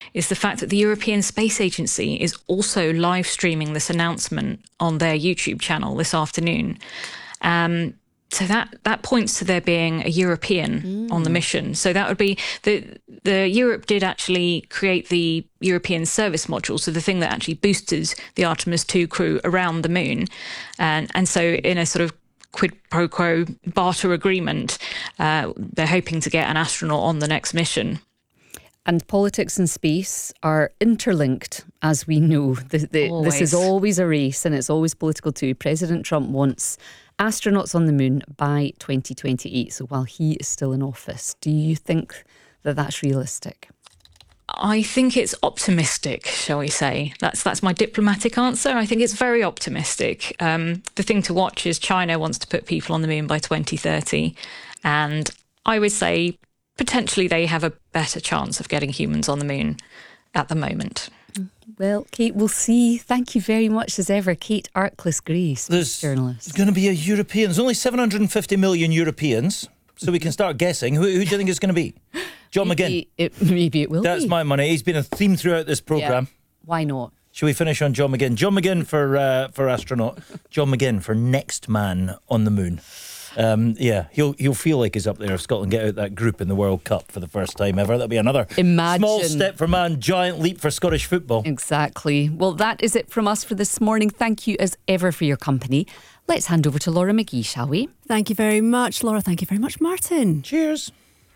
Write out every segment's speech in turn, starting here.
is the fact that the European Space Agency is also live streaming this announcement on their YouTube channel this afternoon. So that points to there being a European on the mission. So that would be the Europe did actually create the European service module, so the thing that actually boosted the Artemis 2 crew around the moon. And so in a sort of quid pro quo barter agreement, they're hoping to get an astronaut on the next mission. And politics and space are interlinked, as we know. This is always a race, and it's always political too. President Trump wants astronauts on the moon by 2028, so while he is still in office. Do you think that that's realistic? I think it's optimistic, shall we say. That's my diplomatic answer. I think it's very optimistic. The thing to watch is China wants to put people on the moon by 2030. And I would say potentially they have a better chance of getting humans on the moon at the moment. Well, Kate, we'll see. Thank you very much as ever. Kate Arkless-Gray, space journalist. There's going to be a European. There's only 750 million Europeans, so we can start guessing. Who do you think it's going to be? John McGinn. Maybe it will be. That's my money. He's been a theme throughout this programme. Yeah. Why not? Should we finish on John McGinn? John McGinn for astronaut. John McGinn for next man on the moon. He'll feel like he's up there if Scotland get out that group in the World Cup for the first time ever. That'll be another small step for man, giant leap for Scottish football. Exactly. Well, that is it from us for this morning. Thank you as ever for your company. Let's hand over to Laura McGee, shall we? Thank you very much, Laura. Thank you very much, Martin. Cheers.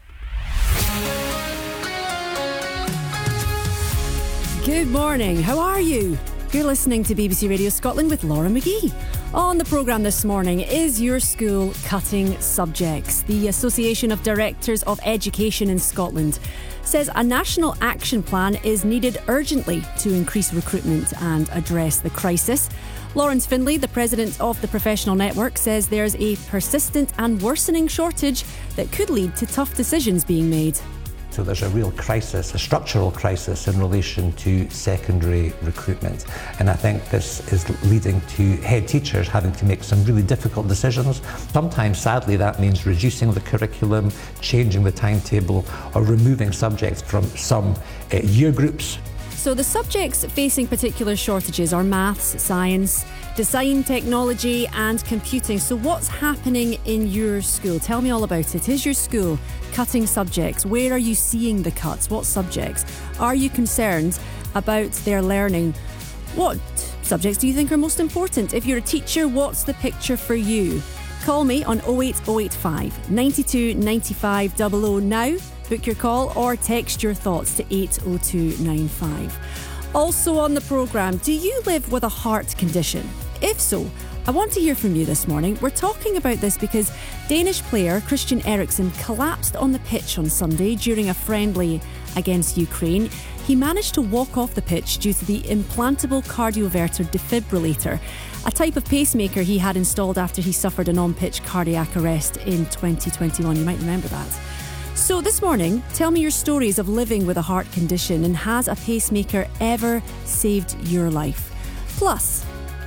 Good morning. How are you? You're listening to BBC Radio Scotland with Laura McGee. On the programme this morning, is your school cutting subjects? The Association of Directors of Education in Scotland says a national action plan is needed urgently to increase recruitment and address the crisis. Lawrence Findlay, the president of the Professional Network, says there's a persistent and worsening shortage that could lead to tough decisions being made. So there's a real crisis, a structural crisis in relation to secondary recruitment. And I think this is leading to head teachers having to make some really difficult decisions. Sometimes, sadly, that means reducing the curriculum, changing the timetable, or removing subjects from some year groups. So the subjects facing particular shortages are maths, science, design, technology and computing. So what's happening in your school? Tell me all about it. Is your school cutting subjects? Where are you seeing the cuts? What subjects? Are you concerned about their learning? What subjects do you think are most important? If you're a teacher, what's the picture for you? Call me on 08085 92 95 00 now. Book your call or text your thoughts to 80295. Also on the programme, do you live with a heart condition? If so, I want to hear from you this morning. We're talking about this because Danish player Christian Eriksen collapsed on the pitch on Sunday during a friendly against Ukraine. He managed to walk off the pitch due to the implantable cardioverter defibrillator, a type of pacemaker he had installed after he suffered an on-pitch cardiac arrest in 2021. You might remember that. So this morning, tell me your stories of living with a heart condition, and has a pacemaker ever saved your life? Plus,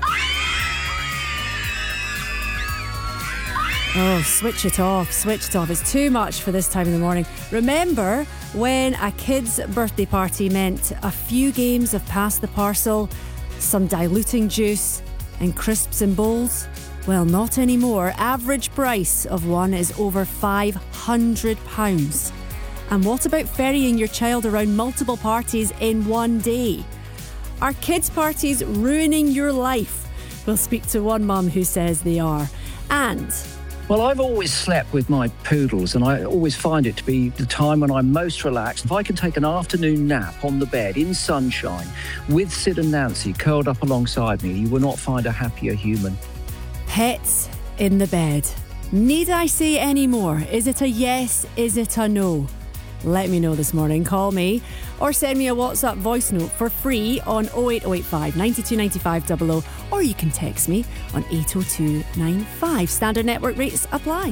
switch it off. It's too much for this time in the morning. Remember when a kid's birthday party meant a few games of pass the parcel, some diluting juice and crisps and bowls? Well, not anymore. Average price of one is over £500. And what about ferrying your child around multiple parties in one day? Are kids' parties ruining your life? We'll speak to one mum who says they are. And well, I've always slept with my poodles, and I always find it to be the time when I'm most relaxed. If I can take an afternoon nap on the bed in sunshine with Sid and Nancy curled up alongside me, you will not find a happier human. Pets in the bed. Need I say any more? Is it a yes? Is it a no? Let me know this morning. Call me or send me a WhatsApp voice note for free on 08085 92 95 00, or you can text me on 80295. Standard network rates apply.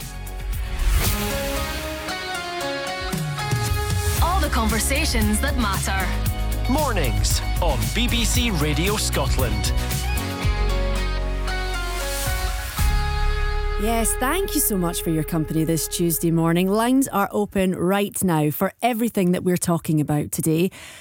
All the conversations that matter. Mornings on BBC Radio Scotland. Yes, thank you so much for your company this Tuesday morning. Lines are open right now for everything that we're talking about today.